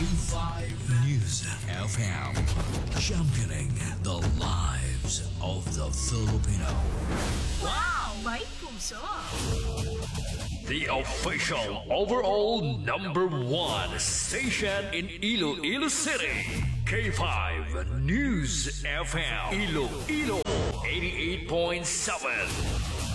News FM, championing the lives of the Filipino. Wow! May puso! The official overall #1 station in Iloilo City. K5 News FM. Iloilo 88.7.